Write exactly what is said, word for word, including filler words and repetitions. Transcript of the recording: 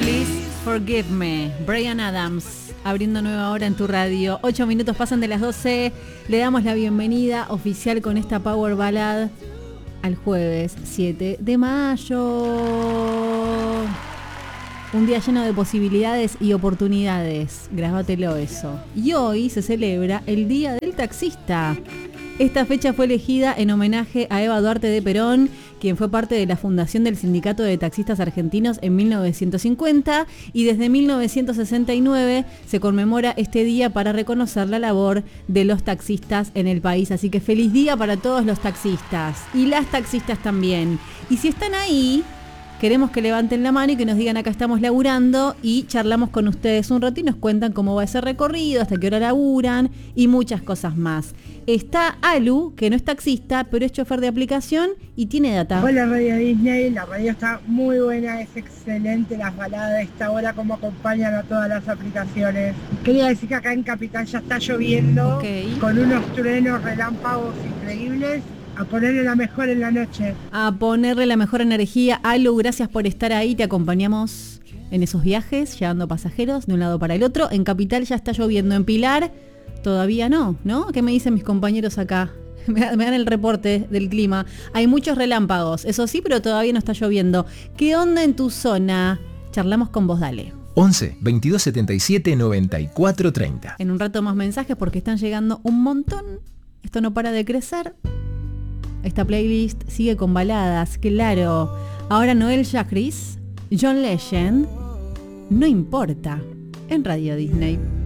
Please Forgive Me, Bryan Adams, abriendo nueva hora en tu radio. Ocho minutos pasan de las doce. Le damos la bienvenida oficial con esta Power Ballad al jueves siete de mayo. Un día lleno de posibilidades y oportunidades. Grábatelo eso. Y hoy se celebra el Día del Taxista. Esta fecha fue elegida en homenaje a Eva Duarte de Perón, quien fue parte de la fundación del Sindicato de Taxistas Argentinos en mil novecientos cincuenta, y desde mil novecientos sesenta y nueve se conmemora este día para reconocer la labor de los taxistas en el país. Así que feliz día para todos los taxistas y las taxistas también. Y si están ahí, queremos que levanten la mano y que nos digan: acá estamos laburando, y charlamos con ustedes un rato y nos cuentan cómo va ese recorrido, hasta qué hora laburan y muchas cosas más. Está Alu, que no es taxista, pero es chofer de aplicación y tiene data. Hola Radio Disney, la radio está muy buena, es excelente las baladas de esta hora, como acompañan a todas las aplicaciones. Quería decir que acá en Capital ya está lloviendo, okay, con unos truenos, relámpagos increíbles. A ponerle la mejor en la noche. A ponerle la mejor energía. Alu, gracias por estar ahí. Te acompañamos en esos viajes, llevando pasajeros de un lado para el otro. En Capital ya está lloviendo. En Pilar todavía no, ¿no? ¿Qué me dicen mis compañeros acá? Me dan el reporte del clima. Hay muchos relámpagos, eso sí, pero todavía no está lloviendo. ¿Qué onda en tu zona? Charlamos con vos, dale. once, veintidós setenta y siete, noventa y cuatro treinta. En un rato más mensajes porque están llegando un montón. Esto no para de crecer. Esta playlist sigue con baladas, claro. Ahora Noel Jacris, John Legend, No Importa, en Radio Disney.